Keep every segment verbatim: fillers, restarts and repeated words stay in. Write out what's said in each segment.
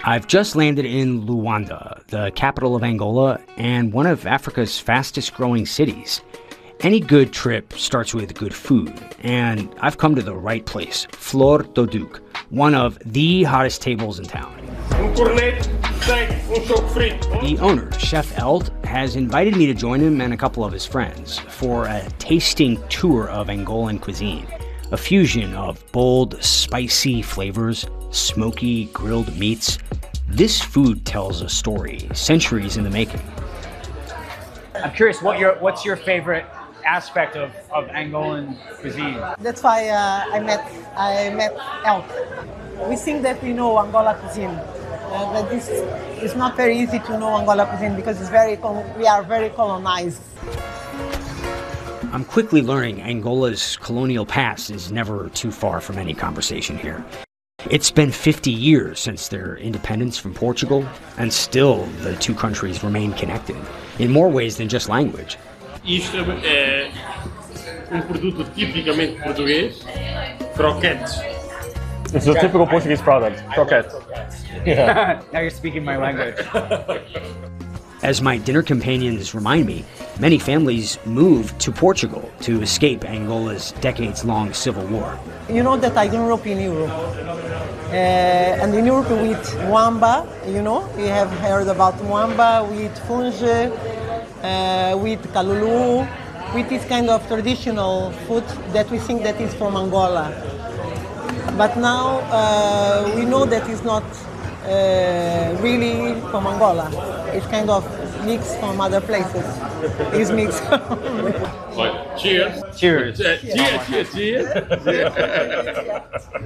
I've just landed in Luanda, the capital of Angola and one of Africa's fastest growing cities. Any good trip starts with good food, and I've come to the right place, Flor do Duque, one of the hottest tables in town. The owner, Chef Eld, has invited me to join him and a couple of his friends for a tasting tour of Angolan cuisine, a fusion of bold, spicy flavors, smoky, grilled meats. This food tells a story, centuries in the making. I'm curious, what your what's your favorite aspect of, of Angolan cuisine? That's why uh, I met I met Elk. We think that we know Angola cuisine, uh, but this it's not very easy to know Angola cuisine because it's very we are very colonized. I'm quickly learning Angola's colonial past is never too far from any conversation here. It's been fifty years since their independence from Portugal, and still the two countries remain connected, in more ways than just language. Isto é um produto tipicamente português, croquetes. It's a typical Portuguese product, croquettes. Yeah. Now you're speaking my language. As my dinner companions remind me, many families moved to Portugal to escape Angola's decades-long civil war. You know that I grew up in Europe. Uh, and in Europe we eat wamba, you know, you have heard about wamba, we eat funge, uh, we eat kalulu, we eat this kind of traditional food that we think that is from Angola. But now uh, we know that it's not uh, really from Angola. It's kind of mixed from other places. It's mixed. Right. Cheers. Cheers. Uh, cheers, cheers, cheers. cheers.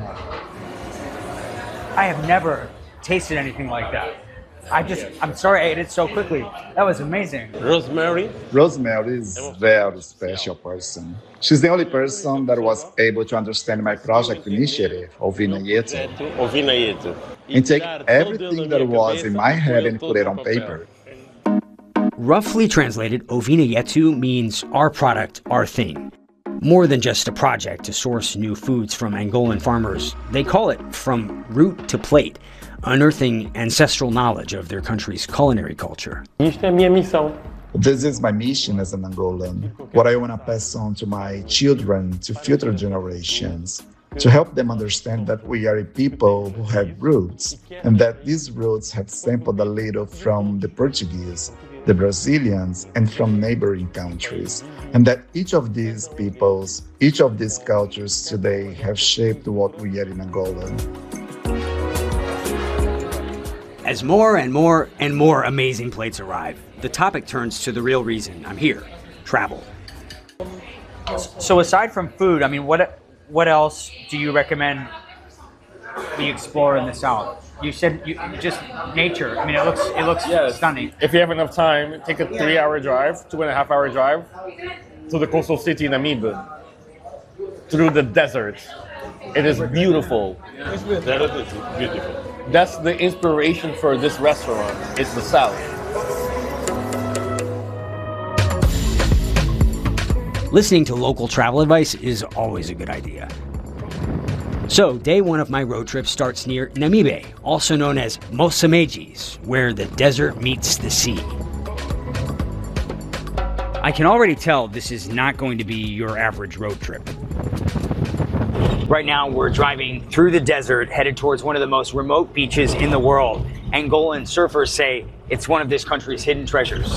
I have never tasted anything like that. I just, I'm sorry I ate it so quickly. That was amazing. Rosemary. Rosemary is a very special person. She's the only person that was able to understand my project initiative, Ouvina Yetu, Ouvina Yetu. and take everything that was in my head and put it on paper. Roughly translated, Ouvina Yetu means our product, our thing. More than just a project to source new foods from Angolan farmers, they call it from root to plate, unearthing ancestral knowledge of their country's culinary culture. Isto é a minha missão. This is my mission as an Angolan, what I want to pass on to my children, to future generations, to help them understand that we are a people who have roots, and that these roots have sampled a little from the Portuguese, the Brazilians, and from neighboring countries, and that each of these peoples, each of these cultures today have shaped what we are in Angola. As more and more and more amazing plates arrive, the topic turns to the real reason I'm here, travel. So aside from food, I mean, what what else do you recommend we explore in the South? You said you, just nature. I mean, it looks it looks Yes. stunning. If you have enough time, take a three-hour drive, two and a half hour drive to the coastal city Namibe, through the desert. It is beautiful. That is beautiful. That's the inspiration for this restaurant. It's the South. Listening to local travel advice is always a good idea. So, day one of my road trip starts near Namibe, also known as Mossamedes, where the desert meets the sea. I can already tell this is not going to be your average road trip. Right now, we're driving through the desert, headed towards one of the most remote beaches in the world. Angolan surfers say it's one of this country's hidden treasures.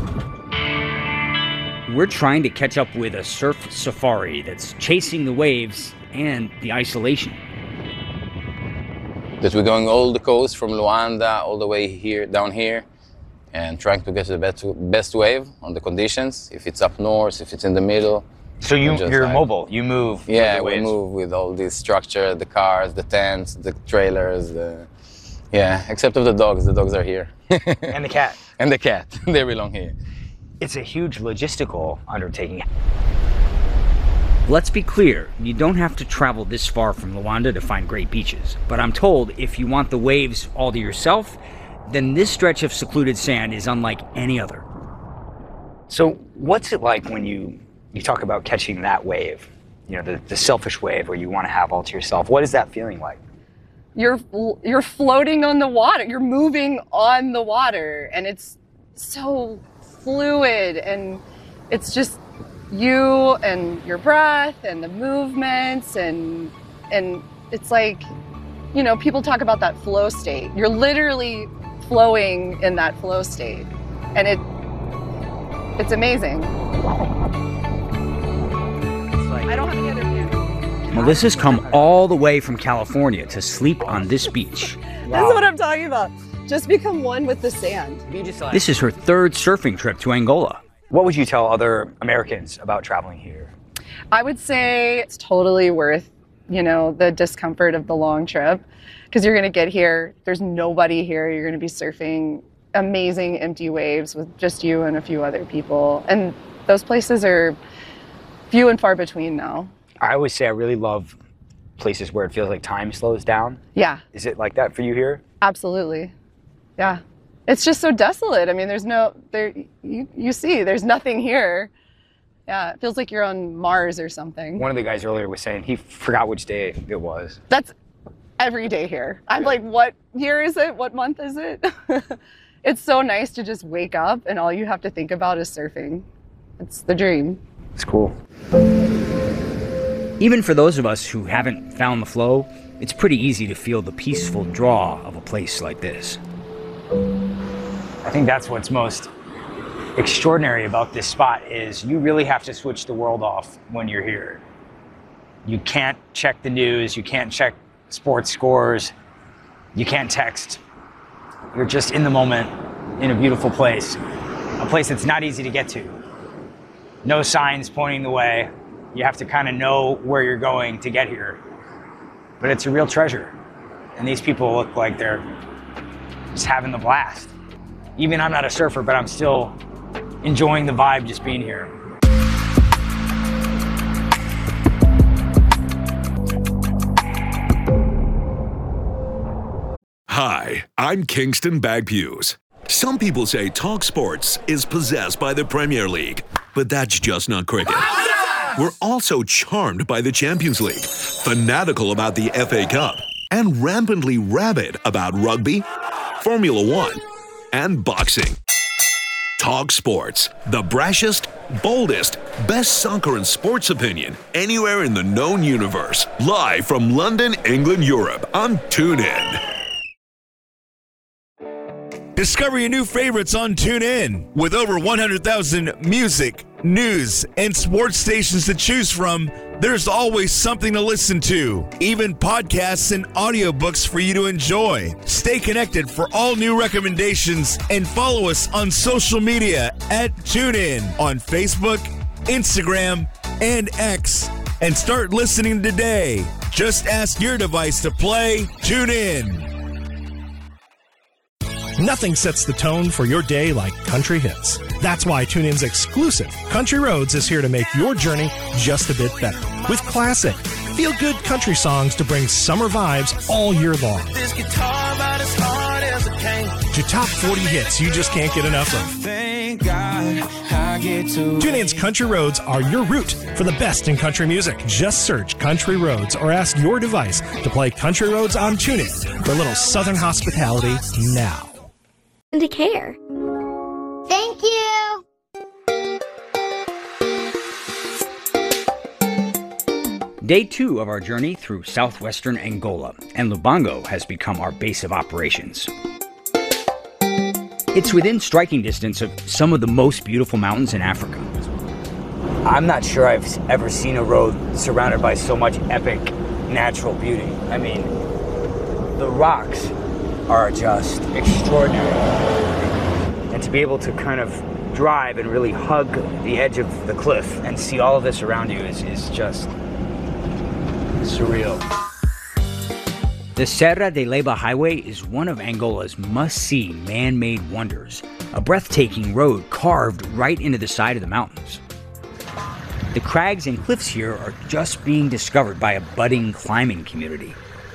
We're trying to catch up with a surf safari that's chasing the waves and the isolation. That we're going all the coast from Luanda all the way here, down here, and trying to get the best, best wave on the conditions, if it's up north, if it's in the middle. So you, Just you're like- mobile. You move. with Yeah, the we waves. move with all this structure, the cars, the tents, the trailers, the... Yeah, except of the dogs. The dogs are here. And the cat. And the cat, they belong here. It's a huge logistical undertaking. Let's be clear, you don't have to travel this far from Luanda to find great beaches. But I'm told if you want the waves all to yourself, then this stretch of secluded sand is unlike any other. So what's it like when you, you talk about catching that wave? You know, the, the selfish wave where you want to have all to yourself. What is that feeling like? you're you're floating on the water. You're moving on the water, and it's so fluid, and it's just you and your breath and the movements, and and it's like, you know, people talk about that flow state. You're literally flowing in that flow state, and it it's amazing. I don't have any other view. Melissa's come all the way from California to sleep on this beach. Wow. This is what I'm talking about. Just become one with the sand. This is her third surfing trip to Angola. What would you tell other Americans about traveling here? I would say it's totally worth, you know, the discomfort of the long trip, because you're going to get here. There's nobody here. You're going to be surfing amazing empty waves with just you and a few other people. And those places are few and far between now. I always say I really love places where it feels like time slows down. Yeah. Is it like that for you here? Absolutely. Yeah. It's just so desolate. I mean, there's no, there, you, you see, there's nothing here. Yeah, it feels like you're on Mars or something. One of the guys earlier was saying he forgot which day it was. That's every day here. I'm like, what year is it? What month is it? It's so nice to just wake up and all you have to think about is surfing. It's the dream. It's cool. Even for those of us who haven't found the flow, it's pretty easy to feel the peaceful draw of a place like this. I think that's what's most extraordinary about this spot is you really have to switch the world off when you're here. You can't check the news, you can't check sports scores, you can't text. You're just in the moment in a beautiful place, a place that's not easy to get to. No signs pointing the way. You have to kind of know where you're going to get here. But it's a real treasure. And these people look like they're just having the blast. Even I'm not a surfer, but I'm still enjoying the vibe just being here. Hi, I'm Kingston Bagpues. Some people say Talk Sports is possessed by the Premier League, but that's just not cricket. We're also charmed by the Champions League, fanatical about the F A Cup, and rampantly rabid about rugby, Formula One, and boxing. Talk Sports, the brashest, boldest, best soccer and sports opinion anywhere in the known universe. Live from London, England, Europe on TuneIn. Discover your new favorites on TuneIn. With over one hundred thousand music, news, and sports stations to choose from, there's always something to listen to. Even podcasts and audiobooks for you to enjoy. Stay connected for all new recommendations and follow us on social media at TuneIn on Facebook, Instagram, and X. And start listening today. Just ask your device to play TuneIn. Nothing sets the tone for your day like country hits. That's why TuneIn's exclusive Country Roads is here to make your journey just a bit better. With classic, feel-good country songs to bring summer vibes all year long. This guitar about as hard as it can. To top forty hits you just can't get enough of. Thank God I get to TuneIn's Country Roads are your route for the best in country music. Just search Country Roads or ask your device to play Country Roads on TuneIn for a little southern hospitality now. To care. Thank you. Day two of our journey through southwestern Angola, and Lubango has become our base of operations. It's within striking distance of some of the most beautiful mountains in Africa. I'm not sure I've ever seen a road surrounded by so much epic natural beauty. I mean, the rocks are just extraordinary. And to be able to kind of drive and really hug the edge of the cliff and see all of this around you is, is just surreal. The Serra de Leyva Highway is one of Angola's must-see man-made wonders, a breathtaking road carved right into the side of the mountains. The crags and cliffs here are just being discovered by a budding climbing community.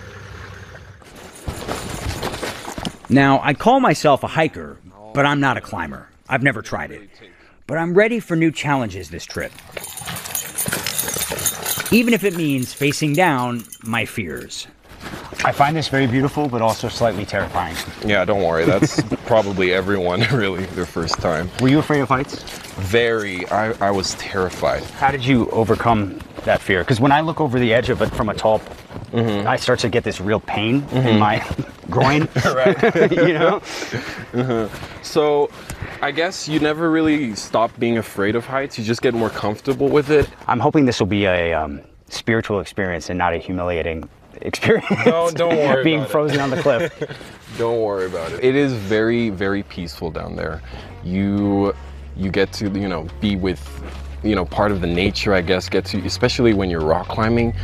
Now, I call myself a hiker, but I'm not a climber. I've never tried it. But I'm ready for new challenges this trip. Even if it means facing down my fears. I find this very beautiful, but also slightly terrifying. Yeah, don't worry. That's probably everyone, really, their first time. Were you afraid of heights? Very. I, I was terrified. How did you overcome that fear? Because when I look over the edge of it from a tall, mm-hmm. I start to get this real pain mm-hmm. in my groin. Right. You know? Mm-hmm. So, I guess you never really stop being afraid of heights. You just get more comfortable with it. I'm hoping this will be a um, spiritual experience and not a humiliating experience. No, don't worry being about frozen it. on the cliff. Don't worry about it. It is very, very peaceful down there. You you get to, you know, be with, you know, part of the nature, I guess, get to, especially when you're rock climbing.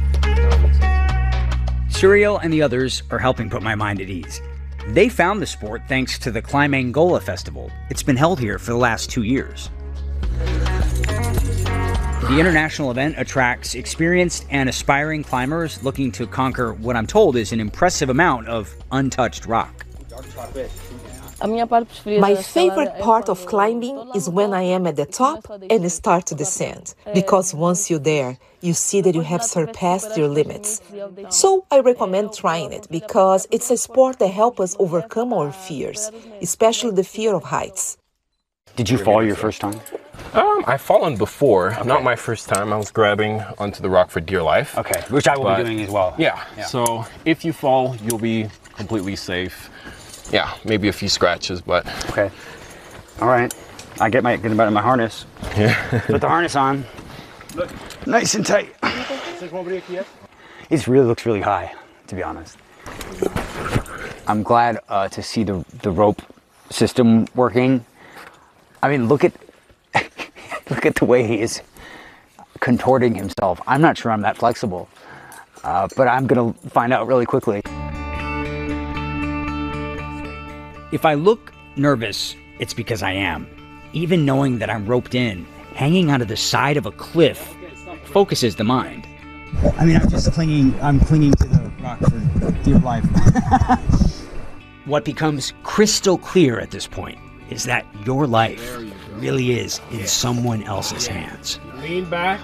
Suriel and the others are helping put my mind at ease. They found the sport thanks to the Climb Angola Festival. It's been held here for the last two years. The international event attracts experienced and aspiring climbers looking to conquer what I'm told is an impressive amount of untouched rock. My favorite part of climbing is when I am at the top and start to descend, because once you're there, you see that you have surpassed your limits. So I recommend trying it because it's a sport that helps us overcome our fears, especially the fear of heights. Did you fall your first time? Um, I've fallen before. Okay. Not my first time. I was grabbing onto the rock for dear life. Okay, which I will but, be doing as well. Yeah. yeah. So if you fall, you'll be completely safe. Yeah, maybe a few scratches, but okay. All right. I get my get my harness. Yeah. Put the harness on. Look, nice and tight. It really looks really high, to be honest. I'm glad uh, to see the the rope system working. I mean, look at look at the way he is contorting himself. I'm not sure I'm that flexible, uh, but I'm gonna find out really quickly. If I look nervous, it's because I am. Even knowing that I'm roped in, hanging onto the side of a cliff focuses the mind. I mean, I'm just clinging, I'm clinging to the rock for dear life. What becomes crystal clear at this point is that your life really is in someone else's hands. Lean back.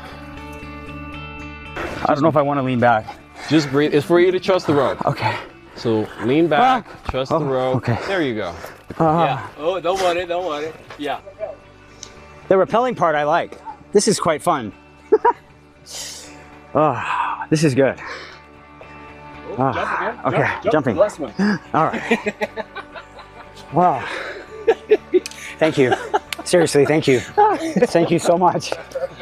I don't know if I want to lean back. Just breathe. It's for you to trust the rope. Okay. So lean back, ah. trust oh, the rope. Okay. There you go. Uh, yeah. Oh, don't worry, don't worry. Yeah. The rappelling part I like. This is quite fun. Oh, this is good. Oh, oh, jump again. Okay, jump, jump. jumping. Last one. All right. Wow. Thank you. Seriously, thank you. Thank you so much.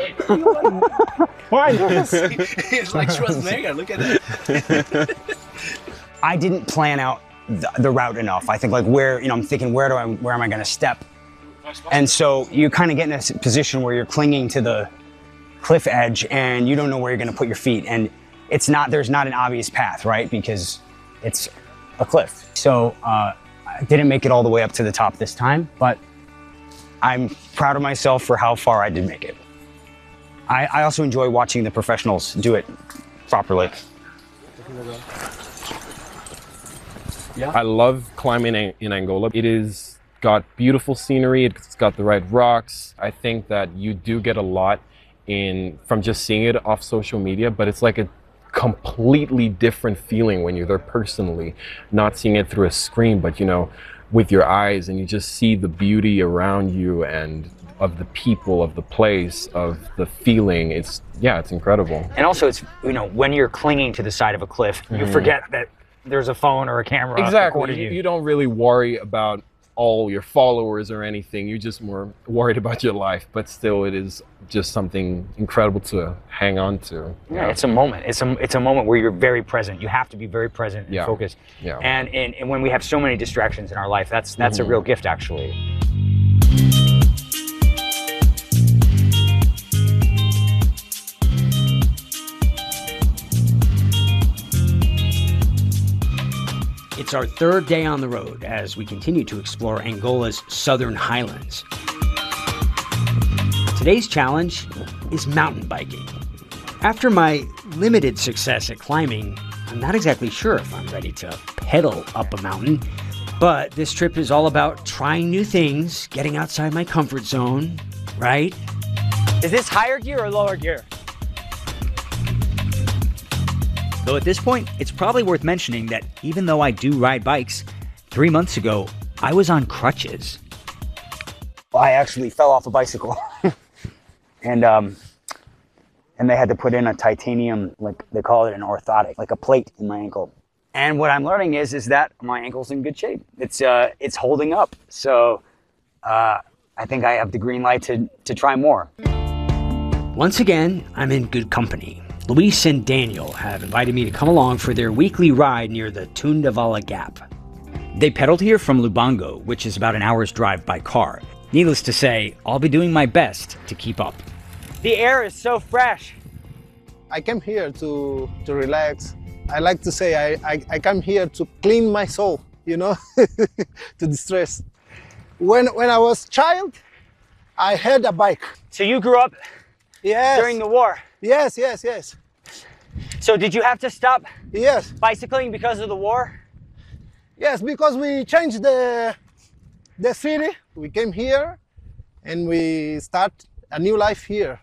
Why? It's like Schwarzenegger. Look at that. I didn't plan out the, the route enough. I think like where, you know, I'm thinking where do I, where am I going to step? And so you kind of get in a position where you're clinging to the cliff edge and you don't know where you're going to put your feet. And it's not, there's not an obvious path, right? Because it's a cliff. So uh, I didn't make it all the way up to the top this time, but I'm proud of myself for how far I did make it. I, I also enjoy watching the professionals do it properly. Yeah. I love climbing in Angola. It is got beautiful scenery. It's got the right rocks. I think that you do get a lot in from just seeing it off social media, but it's like a completely different feeling when you're there personally, not seeing it through a screen, but you know, with your eyes, and you just see the beauty around you and of the people, of the place, of the feeling. It's, yeah, it's incredible. And also it's, you know, when you're clinging to the side of a cliff, you mm. forget that there's a phone or a camera exactly. recording you. You don't really worry about all your followers or anything. You're just more worried about your life, but still it is just something incredible to hang on to. Yeah, yeah. It's a moment. It's a, it's a moment where you're very present. You have to be very present and yeah. focused. Yeah. And, and, and when we have so many distractions in our life, that's, that's mm-hmm. a real gift, actually. It's our third day on the road as we continue to explore Angola's southern highlands. Today's challenge is mountain biking. After my limited success at climbing, I'm not exactly sure if I'm ready to pedal up a mountain, but this trip is all about trying new things, getting outside my comfort zone, right? Is this higher gear or lower gear? Though at this point, it's probably worth mentioning that even though I do ride bikes, three months ago, I was on crutches. I actually fell off a bicycle and um, and they had to put in a titanium, like they call it an orthotic, like a plate in my ankle. And what I'm learning is is that my ankle's in good shape. It's uh, it's holding up. So uh, I think I have the green light to, to try more. Once again, I'm in good company. Luis and Daniel have invited me to come along for their weekly ride near the Tundavala Gap. They pedaled here from Lubango, which is about an hour's drive by car. Needless to say, I'll be doing my best to keep up. The air is so fresh. I came here to, to relax. I like to say I, I, I come here to clean my soul, you know, to distress. When, when I was a child, I had a bike. So you grew up yes. during the war? Yes, yes, yes. So did you have to stop yes. bicycling because of the war? Yes, because we changed the, the city. We came here and we start a new life here.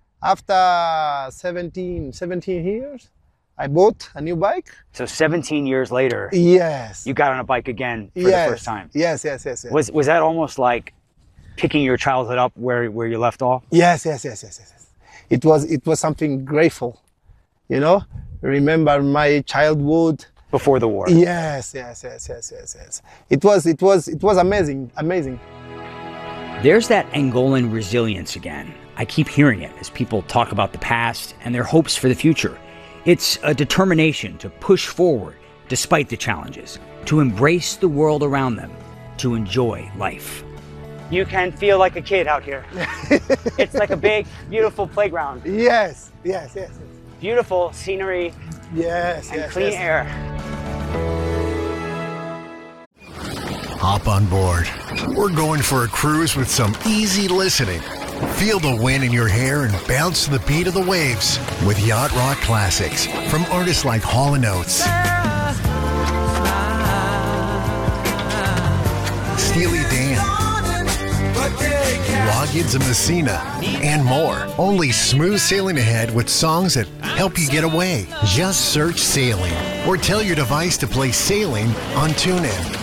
After seventeen, seventeen years, I bought a new bike. So seventeen years later, yes, you got on a bike again for yes. the first time. Yes, yes, yes, yes. Was was that almost like picking your childhood up where, where you left off? Yes, yes, yes, yes, yes. It was it was something grateful, you know. Remember my childhood before the war. Yes, yes, yes, yes, yes, yes. It was it was it was amazing, amazing. There's that Angolan resilience again. I keep hearing it as people talk about the past and their hopes for the future. It's a determination to push forward despite the challenges, to embrace the world around them, to enjoy life. You can feel like a kid out here. It's like a big, beautiful playground. Yes, yes, yes. yes. Beautiful scenery. Yes, and yes, clean yes. air. Hop on board. We're going for a cruise with some easy listening. Feel the wind in your hair and bounce to the beat of the waves with Yacht Rock classics from artists like Hall and Oates, Steely Dan, Loggins and Messina, and more. Only smooth sailing ahead with songs that help you get away. Just search Sailing or tell your device to play Sailing on TuneIn.